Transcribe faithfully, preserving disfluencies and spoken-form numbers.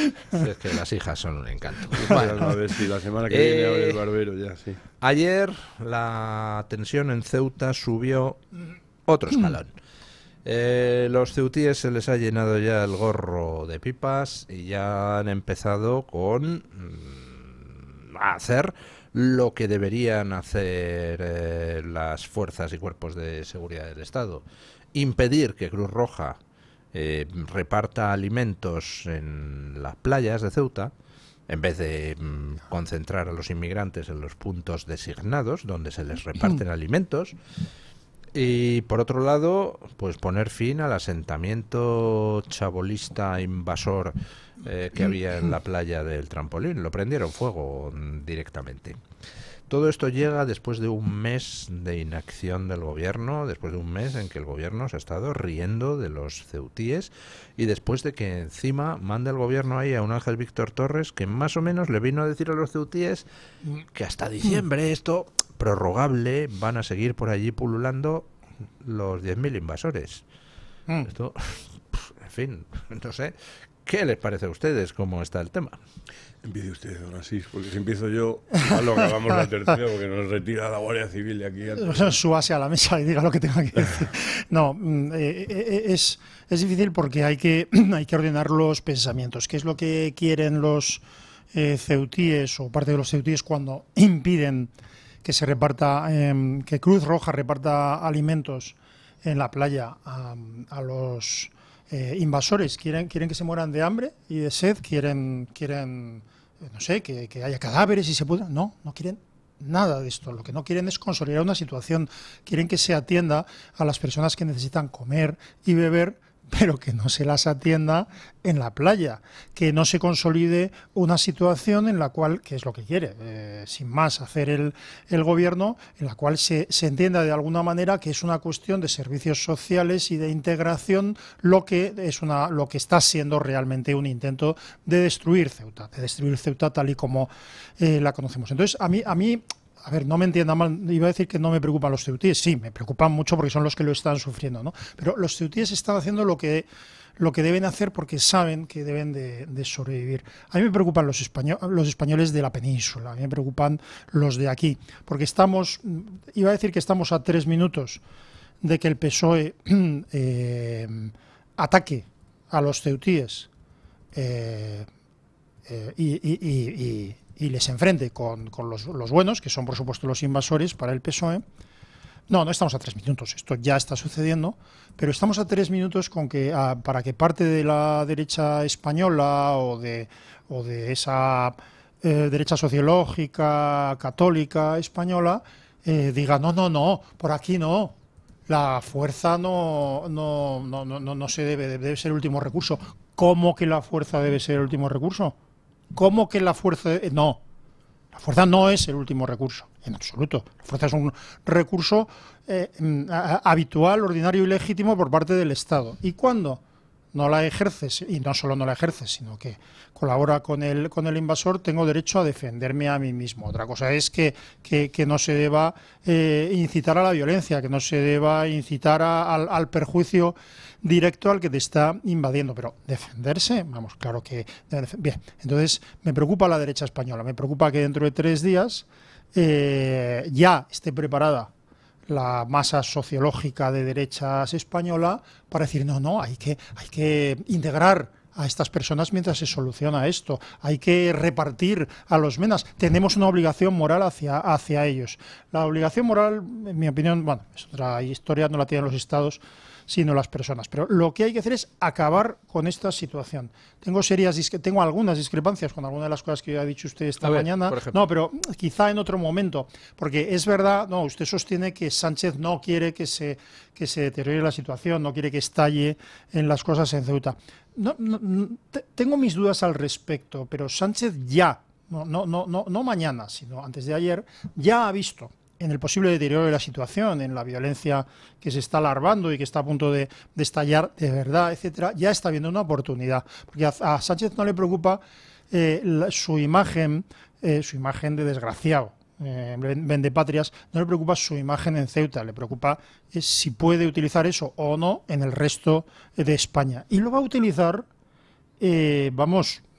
Es que las hijas son un encanto. Bueno, a ver si la semana que Eh, viene abre el barbero ya, sí. Ayer la tensión en Ceuta subió otro escalón. Eh, los ceutíes se les ha llenado ya el gorro de pipas y ya han empezado con mm, a hacer lo que deberían hacer eh, las fuerzas y cuerpos de seguridad del Estado. Impedir que Cruz Roja eh, reparta alimentos en las playas de Ceuta, en vez de mm, concentrar a los inmigrantes en los puntos designados donde se les reparten alimentos. Y por otro lado, pues poner fin al asentamiento chabolista invasor eh, que había en la playa del Trampolín. Lo prendieron fuego mm, directamente. Todo esto llega después de un mes de inacción del gobierno, después de un mes en que el gobierno se ha estado riendo de los ceutíes y después de que encima manda el gobierno ahí a un Ángel Víctor Torres que más o menos le vino a decir a los ceutíes que hasta diciembre esto prorrogable, van a seguir por allí pululando los diez mil invasores. Mm. Esto, en fin, no sé. ¿Qué les parece a ustedes cómo está el tema? Empiece usted, don Asís, porque si empiezo yo, igual lo acabamos la tercera, porque nos retira la Guardia Civil de aquí. Antes. Súbase a la mesa y diga lo que tenga que decir. No, mm, eh, eh, es, es difícil porque hay que, hay que ordenar los pensamientos. ¿Qué es lo que quieren los eh, ceutíes o parte de los ceutíes cuando impiden que se reparta, eh, que Cruz Roja reparta alimentos en la playa a, a los eh, invasores? ¿Quieren, quieren que se mueran de hambre y de sed? ¿Quieren, quieren no sé, que, que haya cadáveres y se pudran? No, no quieren nada de esto. Lo que no quieren es consolidar una situación. Quieren que se atienda a las personas que necesitan comer y beber, pero que no se las atienda en la playa, que no se consolide una situación en la cual, que es lo que quiere, eh, sin más, hacer el, el gobierno, en la cual se, se entienda de alguna manera que es una cuestión de servicios sociales y de integración lo que es una lo que está siendo realmente un intento de destruir Ceuta, de destruir Ceuta tal y como eh, la conocemos. Entonces, a mí, a mí A ver, no me entienda mal, iba a decir que no me preocupan los ceutíes, sí, me preocupan mucho porque son los que lo están sufriendo, ¿no? Pero los ceutíes están haciendo lo que, lo que deben hacer porque saben que deben de, de sobrevivir. A mí me preocupan los, español, los españoles de la península, a mí me preocupan los de aquí, porque estamos, iba a decir que estamos a tres minutos de que el P S O E eh, ataque a los ceutíes eh, eh, y... y, y, y y les enfrente con, con los, los buenos, que son por supuesto los invasores para el P S O E. No, no estamos a tres minutos, esto ya está sucediendo, pero estamos a tres minutos con que a, para que parte de la derecha española o de, o de esa eh, derecha sociológica católica española eh, diga no, no, no, por aquí no. La fuerza no, no, no, no, no se debe, debe ser el último recurso. ¿Cómo que la fuerza debe ser el último recurso? ¿Cómo que la fuerza? No, la fuerza no es el último recurso, en absoluto. La fuerza es un recurso eh, habitual, ordinario y legítimo por parte del Estado. ¿Y cuándo no la ejerces? Y no solo no la ejerces, sino que colabora con el, con el invasor, tengo derecho a defenderme a mí mismo. Otra cosa es que, que, que no se deba eh, incitar a la violencia, que no se deba incitar a, al, al perjuicio directo al que te está invadiendo, pero defenderse, vamos, claro que... Bien, entonces me preocupa la derecha española, me preocupa que dentro de tres días eh, ya esté preparada la masa sociológica de derechas española para decir, no, no, hay que, hay que integrar a estas personas mientras se soluciona esto, hay que repartir a los menas, tenemos una obligación moral hacia, hacia ellos. La obligación moral, en mi opinión, bueno, es otra historia, no la tienen los estados, sino las personas. Pero lo que hay que hacer es acabar con esta situación. Tengo serias, tengo algunas discrepancias con algunas de las cosas que ha dicho usted esta ver, mañana. No, pero quizá en otro momento, porque es verdad, no, usted sostiene que Sánchez no quiere que se, que se deteriore la situación, no quiere que estalle en las cosas en Ceuta. No, no, tengo mis dudas al respecto, pero Sánchez ya, no, no, no, no, no mañana, sino antes de ayer, ya ha visto en el posible deterioro de la situación, en la violencia que se está alarmando y que está a punto de, de estallar de verdad, etcétera, ya está viendo una oportunidad. Porque a, a Sánchez no le preocupa eh, la, su imagen, eh, su imagen de desgraciado, eh, vendepatrias, no le preocupa su imagen en Ceuta, le preocupa eh, si puede utilizar eso o no en el resto de España. Y lo va a utilizar, eh, vamos,